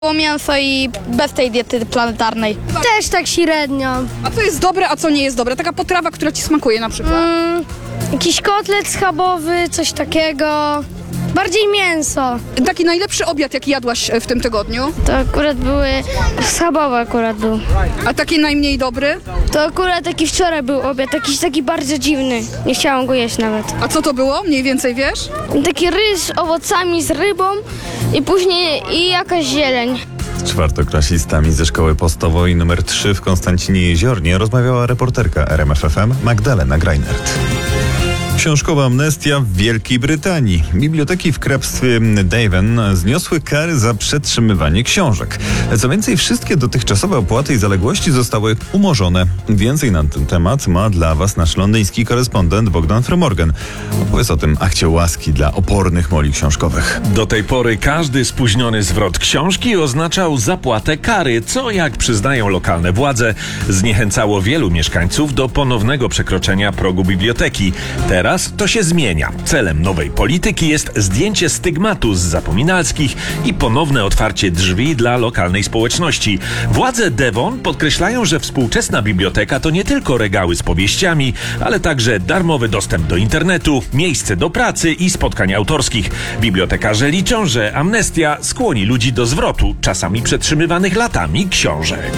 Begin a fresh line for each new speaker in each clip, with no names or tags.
Było mięso i bez tej diety planetarnej.
Też tak średnio.
A co jest dobre, a co nie jest dobre? Taka potrawa, która ci smakuje na przykład.
Jakiś kotlet schabowy, coś takiego. Bardziej mięso.
Taki najlepszy obiad, jaki jadłaś w tym tygodniu?
To akurat były schabowe akurat był.
A taki najmniej dobry?
To akurat taki wczoraj był obiad, jakiś taki bardzo dziwny. Nie chciałam go jeść nawet.
A co to było? Mniej więcej wiesz?
Taki ryż z owocami, z rybą i później i jakaś zieleń.
Z czwartoklasistami ze szkoły podstawowej nr 3 w Konstancinie Jeziornie rozmawiała reporterka RMF FM Magdalena Greinert. Książkowa amnestia w Wielkiej Brytanii. Biblioteki w hrabstwie Devon zniosły kary za przetrzymywanie książek. Co więcej, wszystkie dotychczasowe opłaty i zaległości zostały umorzone. Więcej na ten temat ma dla Was nasz londyński korespondent Bogdan Fromorgan. Opowiedz o tym akcie łaski dla opornych moli książkowych.
Do tej pory każdy spóźniony zwrot książki oznaczał zapłatę kary, co, jak przyznają lokalne władze, zniechęcało wielu mieszkańców do ponownego przekroczenia progu biblioteki. Teraz to się zmienia. Celem nowej polityki jest zdjęcie stygmatu z zapominalskich i ponowne otwarcie drzwi dla lokalnej społeczności. Władze Devon podkreślają, że współczesna biblioteka to nie tylko regały z powieściami, ale także darmowy dostęp do internetu, miejsce do pracy i spotkań autorskich. Bibliotekarze liczą, że amnestia skłoni ludzi do zwrotu czasami przetrzymywanych latami książek.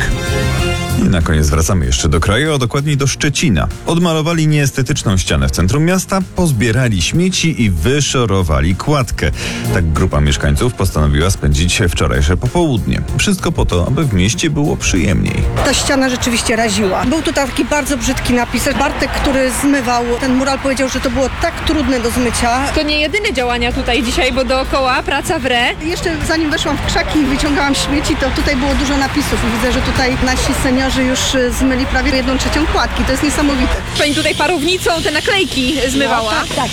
I na koniec wracamy jeszcze do kraju, a dokładniej do Szczecina. Odmalowali nieestetyczną ścianę w centrum miasta, pozbierali śmieci i wyszorowali kładkę. Tak grupa mieszkańców postanowiła spędzić wczorajsze popołudnie. Wszystko po to, aby w mieście było przyjemniej.
Ta ściana rzeczywiście raziła. Był tu taki bardzo brzydki napis. Bartek, który zmywał ten mural, powiedział, że to było tak trudne do zmycia.
To nie jedyne działania tutaj dzisiaj, bo dookoła praca w re.
Jeszcze zanim weszłam w krzaki i wyciągałam śmieci, to tutaj było dużo napisów. Widzę, że tutaj nasi seniorzy już zmyli prawie 1/3 kładki. To jest niesamowite.
Pani tutaj parownicą te naklejki zmywała.
Tak.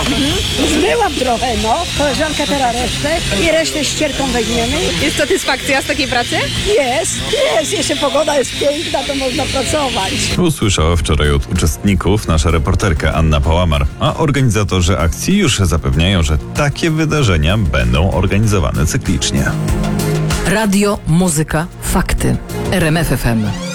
Zmyłam trochę, Koleżanka teraz resztę ścierką weźmiemy.
Jest satysfakcja z takiej pracy?
Jest. Jeszcze pogoda jest piękna, to można pracować.
Usłyszała wczoraj od uczestników nasza reporterka Anna Pałamar, a organizatorzy akcji już zapewniają, że takie wydarzenia będą organizowane cyklicznie.
Radio, muzyka, fakty. RMF FM.